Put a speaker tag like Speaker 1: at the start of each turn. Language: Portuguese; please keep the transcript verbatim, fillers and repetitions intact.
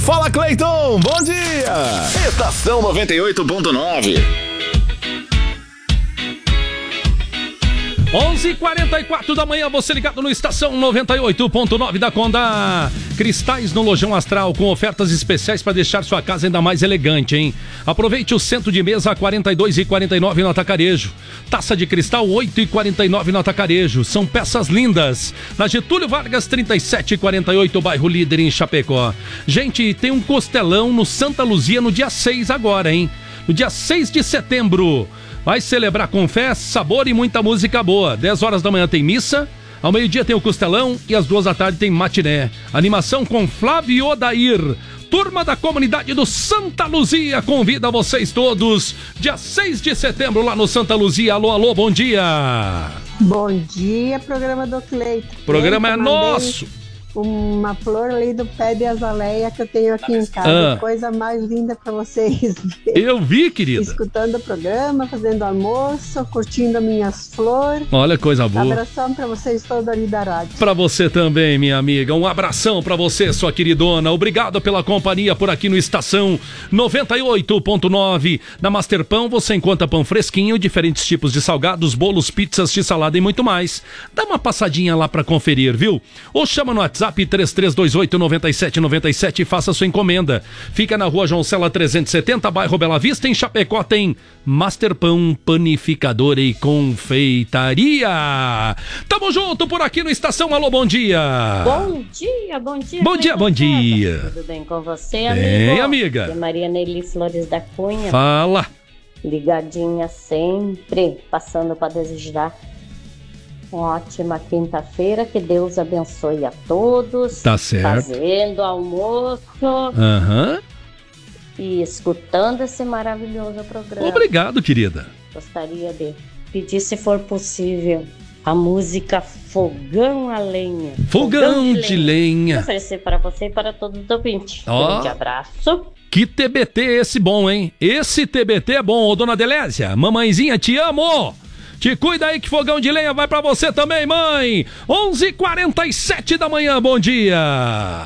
Speaker 1: Fala, Cleiton, bom dia!
Speaker 2: Estação noventa e oito ponto nove.
Speaker 3: onze e quarenta e quatro da manhã, você ligado no Estação noventa e oito ponto nove da Conda. Cristais no Lojão Astral, com ofertas especiais para deixar sua casa ainda mais elegante, hein? Aproveite o centro de mesa a quarenta e dois e quarenta e nove no Atacarejo. Taça de cristal oito e quarenta e nove no Atacarejo. São peças lindas. Na Getúlio Vargas trinta e sete e quarenta e oito, bairro Líder em Chapecó. Gente, tem um costelão no Santa Luzia no dia seis agora, hein? No dia seis de setembro. Vai celebrar com fé, sabor e muita música boa. dez horas da manhã tem missa, ao meio-dia tem o costelão e às duas da tarde tem matiné. Animação com Flávio Odair. Turma da comunidade do Santa Luzia convida vocês todos. Dia seis de setembro lá no Santa Luzia. Alô, alô, bom dia.
Speaker 4: Bom dia, programa do Cleiton.
Speaker 3: Programa é nosso.
Speaker 4: Uma flor ali do pé de azaleia que eu tenho aqui em casa.
Speaker 3: Ah.
Speaker 4: Coisa mais linda pra vocês verem.
Speaker 3: Eu vi, querida.
Speaker 4: Escutando o programa, fazendo almoço, curtindo minhas flores.
Speaker 3: Olha, coisa boa.
Speaker 4: Abração pra vocês todos ali da rádio.
Speaker 3: Pra você também, minha amiga. Um abração pra você, sua queridona. Obrigado pela companhia por aqui no Estação noventa e oito ponto nove. Na Master Pão você encontra pão fresquinho, diferentes tipos de salgados, bolos, pizzas, x-salada e muito mais. Dá uma passadinha lá pra conferir, viu? Ou chama no WhatsApp três três dois oito nove sete nove sete e faça sua encomenda. Fica na rua João Cela trezentos e setenta, bairro Bela Vista. Em Chapecó tem Master Pão, panificadora e confeitaria. Tamo junto por aqui no Estação. Alô, bom dia.
Speaker 5: Bom dia, bom dia.
Speaker 3: Bom dia, bom dia.
Speaker 5: Tudo bem com você, amigo?
Speaker 3: Bem, amiga.
Speaker 5: Aqui é Maria Nelly Flores da Cunha.
Speaker 3: Fala.
Speaker 5: Ligadinha sempre, passando para desejar uma ótima quinta-feira, que Deus abençoe a todos.
Speaker 3: Tá certo.
Speaker 5: Fazendo almoço.
Speaker 3: Aham. Uhum.
Speaker 5: E escutando esse maravilhoso programa.
Speaker 3: Obrigado, querida.
Speaker 5: Gostaria de pedir, se for possível, a música Fogão a Lenha.
Speaker 3: Fogão, Fogão de, de lenha. lenha.
Speaker 5: Vou oferecer para você e para todos os ouvintes.
Speaker 3: Ó.
Speaker 5: Um grande abraço.
Speaker 3: Que T B T esse bom, hein? Esse T B T é bom, ô dona Delésia. Mamãezinha, te amo! Te cuida aí que fogão de lenha vai pra você também, mãe! onze e quarenta e sete da manhã, bom dia!